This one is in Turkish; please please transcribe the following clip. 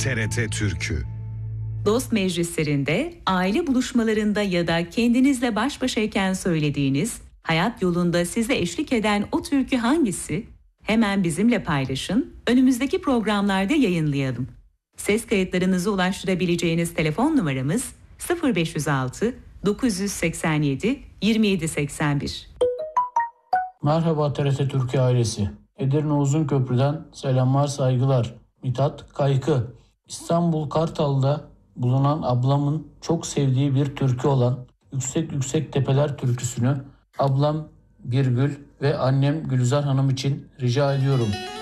TRT Türkü. Dost meclislerinde, aile buluşmalarında ya da kendinizle baş başayken söylediğiniz, hayat yolunda size eşlik eden o türkü hangisi? Hemen bizimle paylaşın, önümüzdeki programlarda yayınlayalım. Ses kayıtlarınızı ulaştırabileceğiniz telefon numaramız 0506 987 2781. Merhaba TRT Türkiye ailesi. Edirne Uzunköprü'den selamlar, saygılar. Mithat Kaykı. İstanbul Kartal'da bulunan ablamın çok sevdiği bir türkü olan Yüksek Yüksek Tepeler türküsünü ablam Birgül ve annem Gülizar Hanım için rica ediyorum.